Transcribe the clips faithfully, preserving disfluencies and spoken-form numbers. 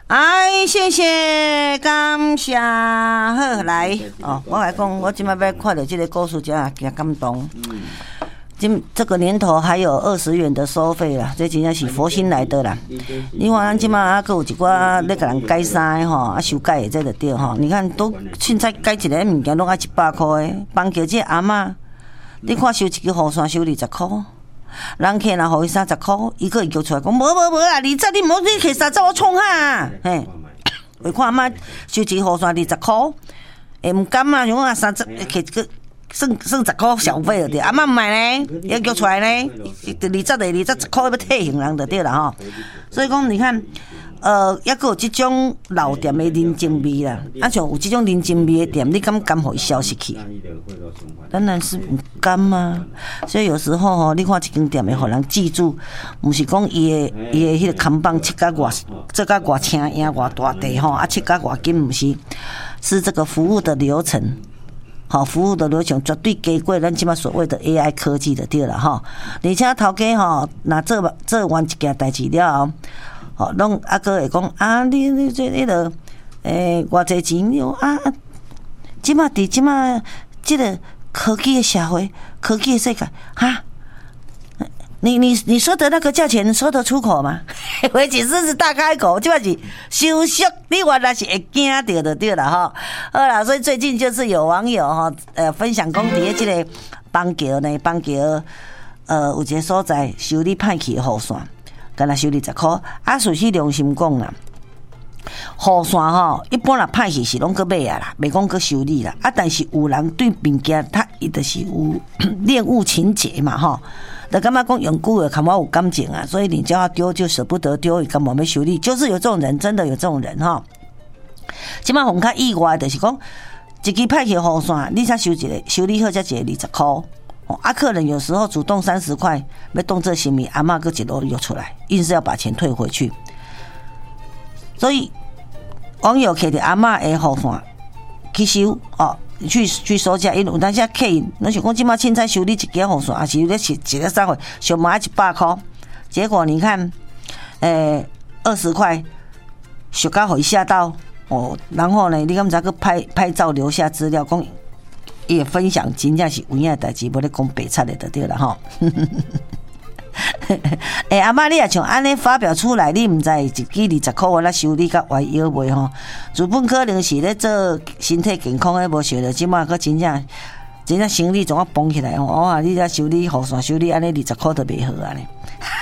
哎，谢谢，感谢，好来哦，我来讲，我今摆要看到这个故事，真也感动。今这个年头还有二十元的收费啦，这真正是佛心来的啦。你看咱今嘛还有一寡咧甲人改衫的吼，啊修改的这就对吼。你看都凊彩改一个物件，拢爱一百块的，帮叫这阿嬷，你看收一支雨伞收二十块。人客若互伊三十箍，伊个会叫出来讲，无无无啊！二十你无你摕三十我创哈，嘿，为看阿妈收一雨伞二十箍，会毋甘啊？像我三十摕个算算十箍小费就对，阿妈毋买呢，要叫出来呢，二十的二十十箍要退行人就对啦吼。所以讲你看。呃，抑个有即种老店的人情味啦，啊像有即种人情味的店，你敢甘互伊消失去？当然是唔甘啊！所以有时候吼，你看一间店会互人记住，毋是讲伊的伊的迄个看板切甲偌做甲偌青影偌大地吼，啊切甲偌紧，毋是，是这个服务的流程。好，服务的流程绝对低过咱即马所谓的 A I 科技的对了哈，而且头家吼，若做做完一件代志了后。哦，拢啊个会讲啊，你你这迄个诶，偌济钱哟啊！即马伫即马即个科技的社会，科技的世界，哈，你你你说的那个价钱说得出口吗？回去狮子大开口，即马是收缩，你原来是会惊到就对了哈。好啦，所以最近就是有网友哈呃分享讲，伫即个邦桥呢，邦桥呃有一个所在修理歹去的雨伞。干那修二十箍，啊，事实良心讲啦，雨伞吼，一般若歹去是拢去买啊啦，袂讲去修理啦。啊，但是有人对物件，他伊就是有恋物情节嘛吼，就感觉讲用久了，看我有感情啊，所以你叫他丢就舍不得丢，伊干嘛要修理？就是有这种人，真的有这种人吼。即摆红较意外，就是讲一支歹去雨伞，你才修一个，修理好才一个二十箍。哦，啊，客人有时候主动三十块，要动这行米，阿嬷个一路又出来，硬是要把钱退回去。所以网友摕着阿嬷的雨伞去收哦，去去收价，因有当时客人，咱想讲即马凊彩修理一件雨伞，还是咧一一个三回，上买一百块，结果你看，诶、欸，二十块，小到互伊吓到哦，然后呢，你敢知个拍拍照留下资料讲。伊的分享真正是有影的代志，无咧讲白贼的就对了吼。诶、欸，阿嬷你也像安尼发表出来，你毋知一支二十箍我来修理甲歪腰袂吼？原本可能是咧做身体健康诶，无想到即马个真正真正生理总要崩起来吼！哦，你遮修理雨伞修理安尼二十箍都袂好安尼。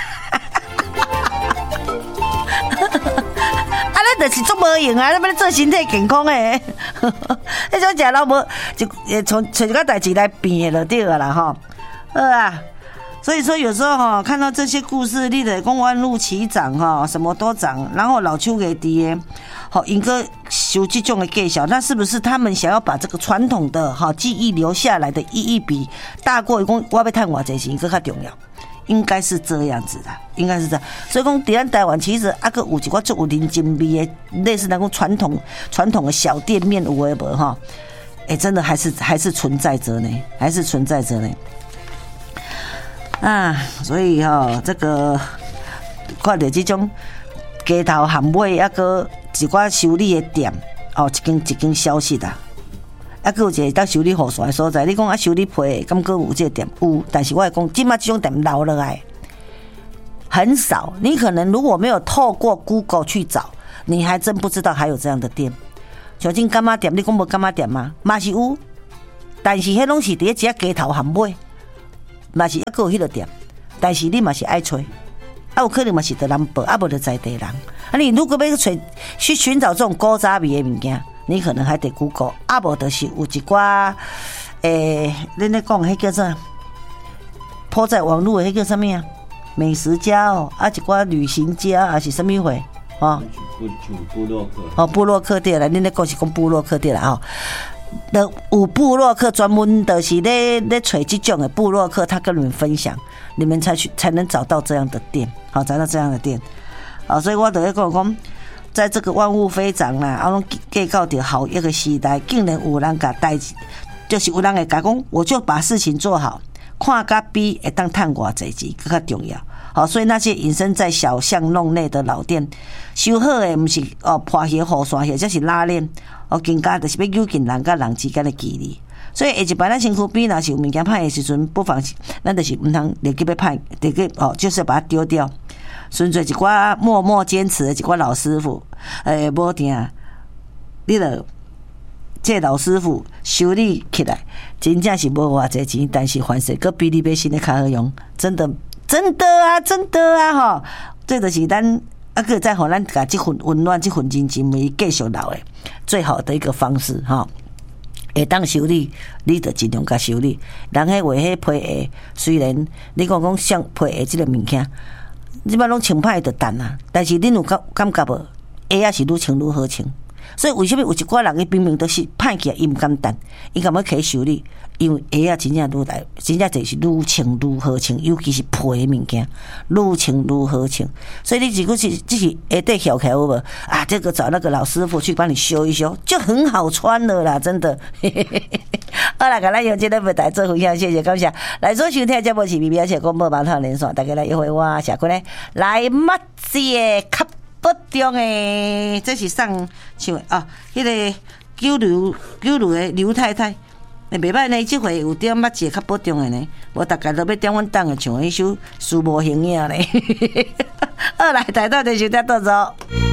就是做无用啊！你要做身体健康诶，迄种食老无就从找一个代志来变就对了啦吼。好啊，所以说有时候哈，看到这些故事，你得讲万物齐涨哈，什么都涨，然后老邱给跌，好，应该收这种的计较，那是不是他们想要把这个传统的哈记忆留下来的意义比大过于讲我要赚偌济钱更较重要？应该是这样子的，应该是这样。所以讲，伫咱台湾其实啊个有一寡足有人情味的，类似那种传统传统的小店面有诶无哈？哎，真的还是还是存在着呢，还是存在着呢。啊，所以哈、哦，这个看到这种街头巷尾啊个一寡修理的店，哦，一间一间消息啊。啊，还有一个当修理雨伞的所在，你讲啊修理皮，敢还有这个店有，但是我会讲，即马这种店留落来很少。你可能如果没有透过 Google 去找，你还真不知道还有这样的店。像这干妈店，你讲无干妈店吗？嘛是有，但是迄拢是伫一只街头巷尾，嘛是抑个有迄个店，但是你嘛是爱找，啊有可能嘛是在南部，啊无就在地人。啊，你如果要去去寻找这种古早味的物件。你可能还得 Google， 啊无就是有一寡诶，恁咧讲迄叫做抛在网络的迄叫什么啊？美食家哦，啊一寡旅行家还是什么会哦？ 部落客哦，部落客对啦，恁咧讲是讲部落客对啦吼。的有部落客专门的是咧咧找这种的部落客，他跟你们分享，你们才去才能找到这样的店，好找到这样的店。啊，所以我就咧讲讲。在这个万物飞涨啦，啊，拢计较着好一个时代，竟然有人甲代志，就是有人会甲讲，我就把事情做好， 看甲比会当趁偌济钱更较重要。好，所以那些隐身在小巷弄内的老店，修好的不是哦破鞋、雨伞鞋，这是拉链哦，更加就是要揪近人甲人之间的距离。所以下一摆咱身躯边若是有物件歹的时阵，不妨咱就是毋通立即要歹，立即哦，就是要把它丢掉。纯粹一寡默默坚持的一寡老师傅，诶，无定，你著这老师傅修理起来，真正是无偌济钱，但是凡事搁比你买新的较好用，真的，真的啊，真的啊，吼，这就是咱啊个再互咱甲这份温暖、这份真情为继续留的最好的一个方式，吼。会当修理，你就尽量甲修理。人迄话迄皮鞋，虽然你讲讲像皮鞋即个物件，即摆拢穿歹就淡啊，但是恁有感感觉无？鞋仔是愈穿愈好穿。所以为什么有一寡人伊明明都是歹起来，伊毋敢淡，伊干嘛可以修理？因为鞋仔真正愈来，真正就是愈穿愈好穿，尤其是皮的物件，愈穿愈好穿。所以你如果是只是鞋底翘起来有无啊？这个找那个老师傅去帮你修一修，就很好穿了啦，真的。好啦，甲咱用这个台做分享，谢谢感谢。来所收听节目是 B B 而且广播网套连线，大家来一会我下过来来乜嘢吸不中诶，这是上唱啊，迄、那个九流九流的刘太太。袂歹呢，即回有点捌一个较不中的呢，我大概都要点阮档的唱迄首《思无形影》咧。好来，台到就收听到走。